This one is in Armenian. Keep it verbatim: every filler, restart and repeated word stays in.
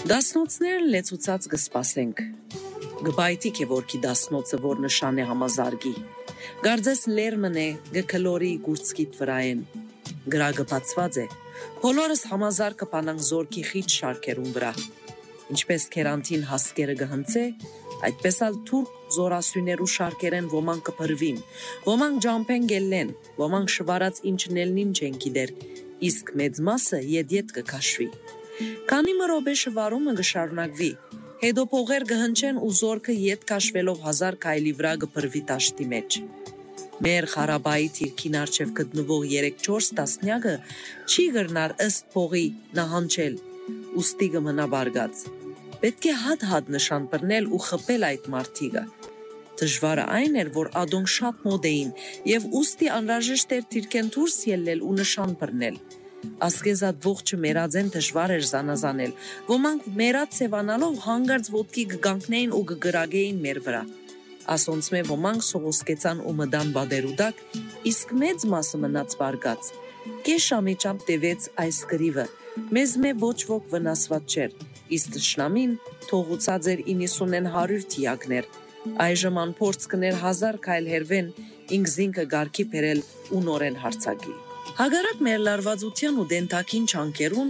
Դասնոցներն լեցուցած գսպասենք, գբայտիկ է որքի դասնոցը, որ նշան է համազարգի, գարձես լերմն է գկլորի գուրցկիտ վրայեն, գրագը բացված է, բոլորս համազարգը պանանք զորքի խիտ շարքերուն վրա, ինչպես կերանտին հասկերը գհնցե, այդպես ալ թուրք զորասույներու շարքերեն ոմանք կպրվին, ոմանք ջամպեն գելլեն, ոմանք շվարած ինչնելնին չեն գիդեր, իսկ մեծ մասը եդ-եդ կկաշվի։ Քանի մրոբե շվարումը գշարունակվի, հետո փողեր գհնչեն ու զորքը ետ կաշվելով հազար քայլի վրա գպրվի տաշտի մեջ։ Մեր Ղարաբաղի թիրքին առջև գտնվող երեք-չորս տասնյակը չի գրնար ըստ փողի նահանջել, ուստի կմնա բարգած։ Պետք է հատ-հատ նշան բռնել ու խփել այդ մարդիկը։ Դժվարը այն էր, որ ադոնք շատ մոդ էին եւ ուստի անհրաժեշտ էր թիրքեն դուրս ելնել ու նշան բռնել։ Ասկեզատ ողջը մերածեն դժվար էր զանազանել, ոմանք մերած սևանալով հանգարց ոտքի գգանքնեին ու գգրագեին մեր վրա։ Ասոնց մե ոմանք սողոսկեցան ու մդան բադերուդակ, իսկ մեծ մասը մնաց բարգած։ Կես շամիճամբ տևեց այս գրիվը, մեզ մե ոչ ոք վնասված չէր, իսկ թշնամին թողուցած էր իննիսունեն հարյուր թիակներ, այժմ անփորձ կներ հազար քայլ հերվեն, ինք զինքը գարքի բերել ու նորեն հարցակի։ Հագարակ մեր լարվածության ու դենտակին չանկերուն